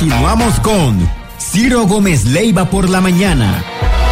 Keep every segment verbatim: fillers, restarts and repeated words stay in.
Continuamos con Ciro Gómez Leiva por la mañana.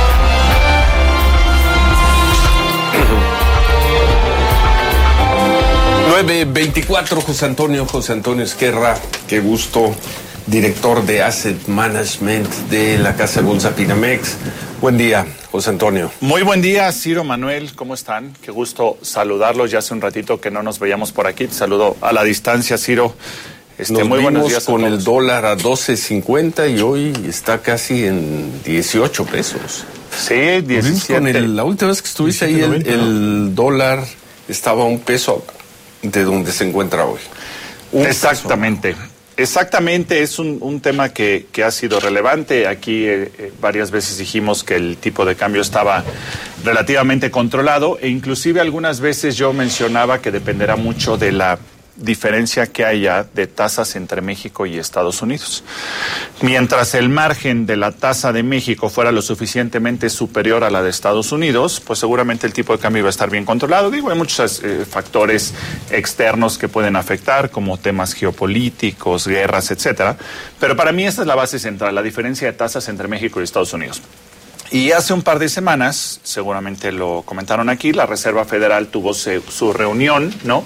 nueve veinticuatro, José Antonio, José Antonio Esquerra, qué gusto, director de Asset Management de la Casa de Bolsa Pinamex. Buen día, José Antonio. Muy buen día, Ciro, Manuel, ¿cómo están? Qué gusto saludarlos, ya hace un ratito que no nos veíamos por aquí, te saludo a la distancia, Ciro. Este, Nos muy buenos días con el dólar a doce cincuenta y hoy está casi en dieciocho pesos. Sí, diecisiete. Con el, la última vez que estuviste ahí, el, el dólar estaba a un peso de donde se encuentra hoy. Un Exactamente. peso. Exactamente, es un, un tema que, que ha sido relevante. Aquí eh, eh, varias veces dijimos que el tipo de cambio estaba relativamente controlado e inclusive algunas veces yo mencionaba que dependerá mucho de la diferencia que haya de tasas entre México y Estados Unidos. Mientras el margen de la tasa de México fuera lo suficientemente superior a la de Estados Unidos, pues seguramente el tipo de cambio iba a estar bien controlado. Digo, hay muchos eh, factores externos que pueden afectar, como temas geopolíticos, guerras, etcétera. Pero para mí esta es la base central, la diferencia de tasas entre México y Estados Unidos. Y hace un par de semanas, seguramente lo comentaron aquí, la Reserva Federal tuvo se, su reunión, ¿no?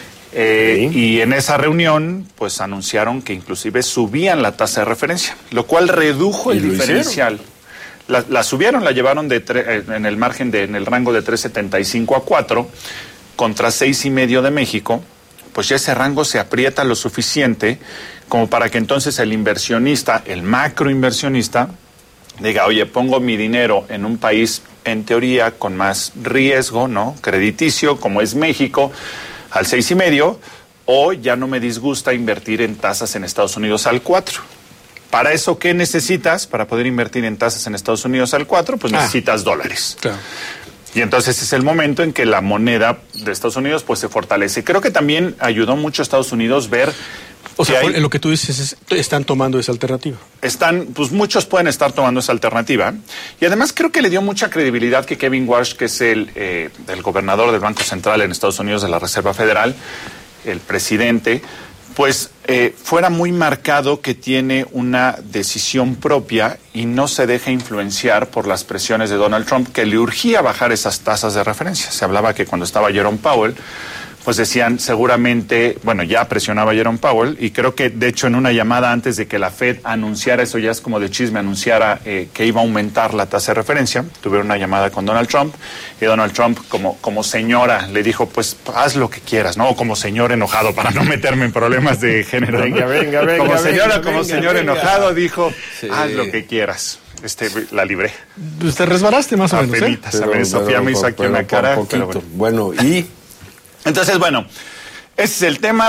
Eh, sí. Y en esa reunión, pues anunciaron que inclusive subían la tasa de referencia, lo cual redujo el diferencial. La, la subieron, la llevaron de tre, en el margen de, en el rango de tres setenta y cinco a cuatro contra seis y medio de México. Pues ya ese rango se aprieta lo suficiente como para que entonces el inversionista, el macroinversionista, diga, oye, pongo mi dinero en un país en teoría con más riesgo, ¿no? Crediticio, como es México, al seis y medio, o ya no me disgusta invertir en tasas en Estados Unidos al cuatro. Para eso, ¿qué necesitas? Para poder invertir en tasas en Estados Unidos al cuatro, pues ah, necesitas dólares. Claro. Y entonces es el momento en que la moneda de Estados Unidos pues se fortalece. Creo que también ayudó mucho a Estados Unidos ver... O sea, hay, lo que tú dices es, están tomando esa alternativa. Están, pues muchos pueden estar tomando esa alternativa. Y además creo que le dio mucha credibilidad que Kevin Warsh, que es el, eh, el gobernador del Banco Central en Estados Unidos, de la Reserva Federal, el presidente, pues eh, fuera muy marcado que tiene una decisión propia y no se deja influenciar por las presiones de Donald Trump, que le urgía bajar esas tasas de referencia. Se hablaba que cuando estaba Jerome Powell, pues decían seguramente, bueno, ya presionaba Jerome Powell, y creo que de hecho en una llamada antes de que la Fed anunciara, eso ya es como de chisme, anunciara eh, que iba a aumentar la tasa de referencia, tuvieron una llamada con Donald Trump, y Donald Trump como, como señora le dijo, pues haz lo que quieras, ¿no? O como señor enojado, para no meterme en problemas de género. Venga, venga, venga. Como señora, venga, como venga, señor venga. enojado, dijo, sí. haz lo que quieras. Este, la libré. Pues te resbalaste más o menos, ¿eh? Apenitas, a ver, Sofía me hizo aquí una cara. Pero bueno. bueno, y... Entonces, bueno, ese es el tema.